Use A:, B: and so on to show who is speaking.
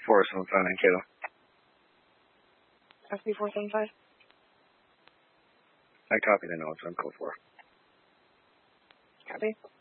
A: 4759 Mankato.
B: SB 475.
A: I copy the notes on code 4.
B: Copy.